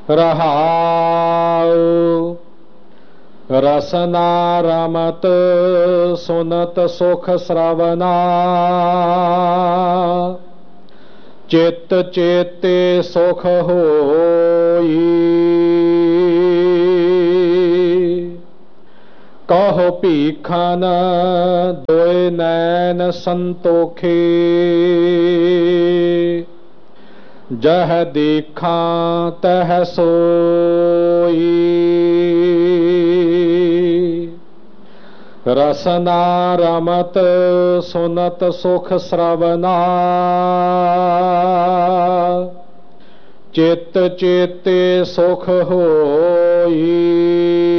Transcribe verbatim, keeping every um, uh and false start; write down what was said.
रहाउ। रसना रमत सुनत सुख श्रवना, चित्त चेते सुख होई। कहो भीखन दोए नैन संतोखे, जह देखा तह सोई। रसना रमत सुनत सुख श्रवना, चित्त चेते सुख होई।